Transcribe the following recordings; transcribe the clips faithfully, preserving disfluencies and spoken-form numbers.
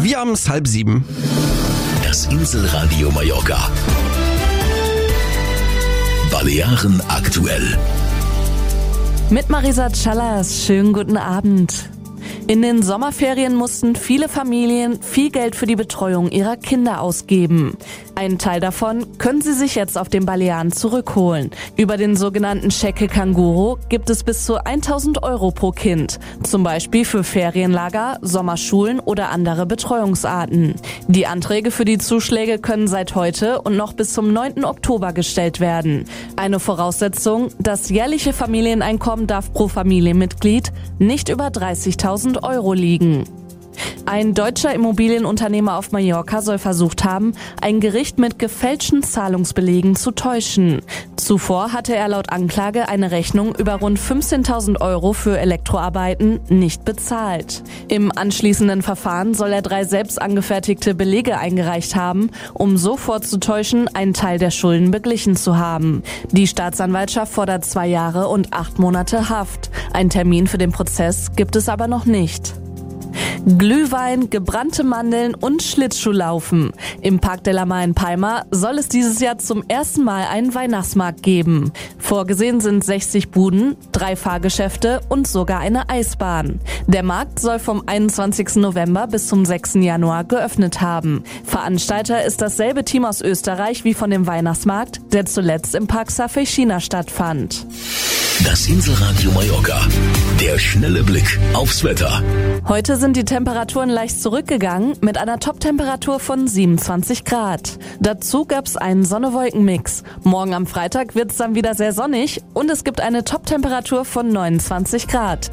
Wir haben es halb sieben. Das Inselradio Mallorca. Balearen aktuell. Mit Marisa Callas, schönen guten Abend. In den Sommerferien mussten viele Familien viel Geld für die Betreuung ihrer Kinder ausgeben. Einen Teil davon können sie sich jetzt auf den Balearen zurückholen. Über den sogenannten Cheque Canguro gibt es bis zu tausend Euro pro Kind. Zum Beispiel für Ferienlager, Sommerschulen oder andere Betreuungsarten. Die Anträge für die Zuschläge können seit heute und noch bis zum neunten Oktober gestellt werden. Eine Voraussetzung, das jährliche Familieneinkommen darf pro Familienmitglied nicht über dreißigtausend Euro liegen. Ein deutscher Immobilienunternehmer auf Mallorca soll versucht haben, ein Gericht mit gefälschten Zahlungsbelegen zu täuschen. Zuvor hatte er laut Anklage eine Rechnung über rund fünfzehntausend Euro für Elektroarbeiten nicht bezahlt. Im anschließenden Verfahren soll er drei selbst angefertigte Belege eingereicht haben, um so vorzutäuschen, einen Teil der Schulden beglichen zu haben. Die Staatsanwaltschaft fordert zwei Jahre und acht Monate Haft. Ein Termin für den Prozess gibt es aber noch nicht. Glühwein, gebrannte Mandeln und Schlittschuhlaufen. Im Parc de la Mar in Palma soll es dieses Jahr zum ersten Mal einen Weihnachtsmarkt geben. Vorgesehen sind sechzig Buden, drei Fahrgeschäfte und sogar eine Eisbahn. Der Markt soll vom einundzwanzigsten November bis zum sechsten Januar geöffnet haben. Veranstalter ist dasselbe Team aus Österreich wie von dem Weihnachtsmarkt, der zuletzt im Park Safeixina stattfand. Das Inselradio Mallorca. Der schnelle Blick aufs Wetter. Heute sind die Temperaturen leicht zurückgegangen mit einer Top-Temperatur von siebenundzwanzig Grad. Dazu gab's einen Sonne-Wolken-Mix. Morgen am Freitag wird's dann wieder sehr sonnig und es gibt eine Top-Temperatur von neunundzwanzig Grad.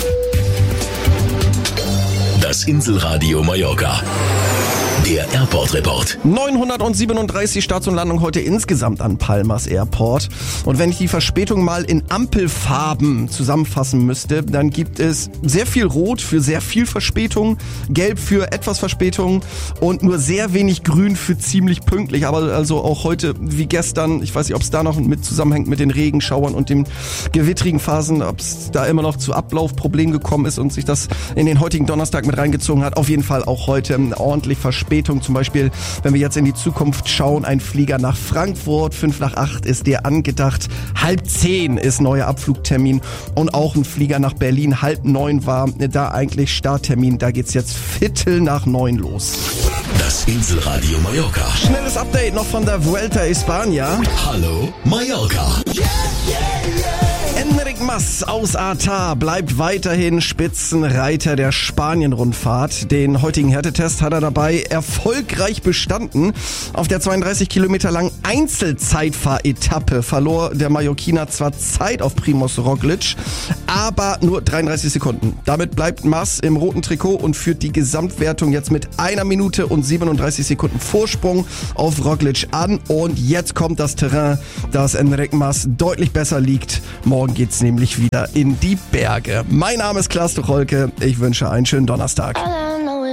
Das Inselradio Mallorca. Der Airport Report. neunhundertsiebenunddreißig Starts und Landungen heute insgesamt an Palmas Airport. Und wenn ich die Verspätung mal in Ampelfarben zusammenfassen müsste, dann gibt es sehr viel Rot für sehr viel Verspätung, Gelb für etwas Verspätung und nur sehr wenig Grün für ziemlich pünktlich. Aber also auch heute wie gestern, ich weiß nicht, ob es da noch mit zusammenhängt mit den Regenschauern und den gewittrigen Phasen, ob es da immer noch zu Ablaufproblemen gekommen ist und sich das in den heutigen Donnerstag mit reingezogen hat. Auf jeden Fall auch heute ordentlich Verspätung. Zum Beispiel, wenn wir jetzt in die Zukunft schauen, ein Flieger nach Frankfurt, fünf nach acht ist der angedacht, halb zehn ist neuer Abflugtermin und auch ein Flieger nach Berlin, halb neun war da eigentlich Starttermin, da geht's jetzt Viertel nach neun los. Das Inselradio Mallorca. Schnelles Update noch von der Vuelta a España. Hallo Mallorca. Enric Mas aus Arta bleibt weiterhin Spitzenreiter der Spanien-Rundfahrt. Den heutigen Härtetest hat er dabei erfolgreich bestanden. Auf der zweiunddreißig Kilometer langen Einzelzeitfahretappe verlor der Mallorquiner zwar Zeit auf Primož Roglič, aber nur dreiunddreißig Sekunden. Damit bleibt Mas im roten Trikot und führt die Gesamtwertung jetzt mit einer Minute und siebenunddreißig Sekunden Vorsprung auf Roglič an. Und jetzt kommt das Terrain, das Enric Mas deutlich besser liegt. Morgen geht's nämlich wieder in die Berge. Mein Name ist Klaas Tucholke. Ich wünsche einen schönen Donnerstag.